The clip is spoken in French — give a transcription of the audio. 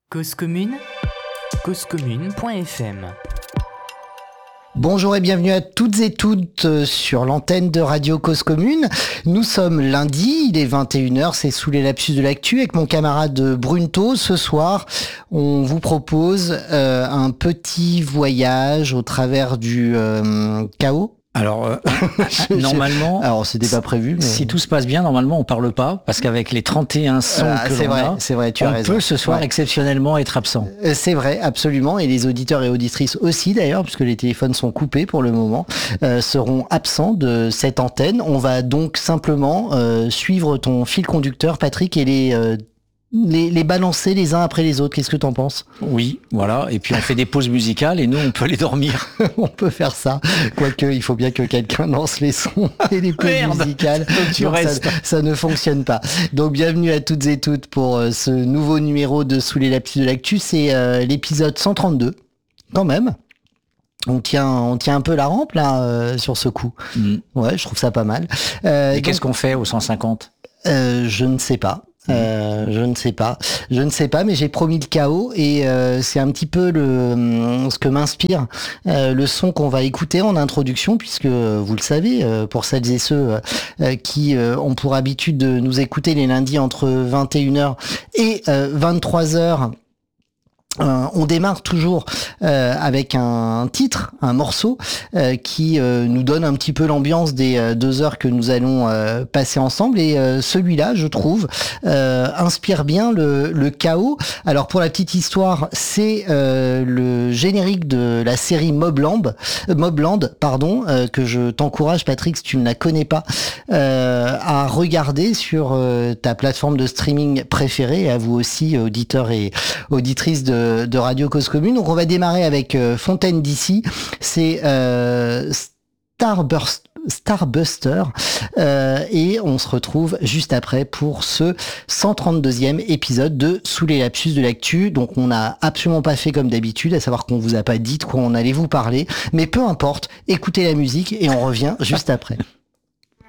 Cause commune, causecommune.fm. Bonjour et bienvenue à toutes et toutes sur l'antenne de Radio Cause Commune. Nous sommes lundi, il est 21h, c'est sous les lapsus de l'actu avec mon camarade Brunto. Ce soir, on vous propose un petit voyage au travers du chaos. Alors, normalement, alors c'était pas prévu. Mais... Si tout se passe bien, normalement, on parle pas, parce qu'avec les 31 sons que l'on a, c'est vrai, tu as raison. On peut ce soir exceptionnellement être absent. C'est vrai, absolument, et les auditeurs et auditrices aussi d'ailleurs, puisque les téléphones sont coupés pour le moment, seront absents de cette antenne. On va donc simplement suivre ton fil conducteur, Patrick, et les balancer les uns après les autres. Qu'est-ce que t'en penses? Oui, voilà. Et puis on fait des pauses musicales et nous on peut aller dormir. On peut faire ça. Quoique, il faut bien que quelqu'un lance les sons et les pauses musicales. Donc ça ne fonctionne pas. Donc bienvenue à toutes et toutes pour ce nouveau numéro de Sous les lapsus de l'actu. C'est l'épisode 132, quand même. On tient un peu la rampe là sur ce coup. Ouais, je trouve ça pas mal. Et qu'est-ce qu'on fait au 150? Je ne sais pas. Je ne sais pas, mais j'ai promis le chaos et c'est un petit peu ce que m'inspire le son qu'on va écouter en introduction, puisque vous le savez, pour celles et ceux qui ont pour habitude de nous écouter les lundis entre 21h et 23h. On démarre toujours avec un titre, un morceau qui nous donne un petit peu l'ambiance des 2 heures que nous allons passer ensemble, et celui-là, je trouve, inspire bien le chaos. Alors pour la petite histoire, c'est le générique de la série Mobland, que je t'encourage, Patrick, si tu ne la connais pas, à regarder sur ta plateforme de streaming préférée, et à vous aussi, auditeurs et auditrices de Radio Cause Commune. Donc on va démarrer avec Fontaine d'ici. C'est Starbuster, et on se retrouve juste après pour ce 132e épisode de Sous les lapsus de l'actu. Donc on n'a absolument pas fait comme d'habitude, à savoir qu'on vous a pas dit de quoi on allait vous parler, mais peu importe, écoutez la musique et on revient juste après.